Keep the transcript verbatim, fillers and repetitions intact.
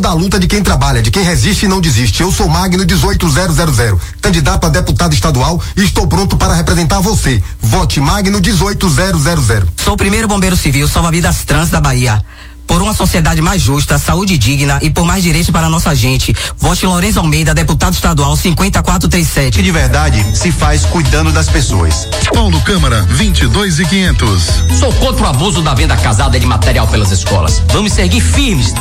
da luta de quem trabalha, de quem resiste e não desiste. Eu sou Magno dezoito mil, candidato a deputado estadual e estou pronto para representar você. Vote Magno dezoito mil. Sou o primeiro bombeiro civil salva-vidas trans da Bahia. Por uma sociedade mais justa, saúde digna e por mais direitos para a nossa gente. Vote Lourenço Almeida, deputado estadual cinquenta e quatro trinta e sete. Que de verdade se faz cuidando das pessoas. Paulo Câmara, vinte e dois e quinhentos. Sou contra o abuso da venda casada de material pelas escolas. Vamos seguir firmes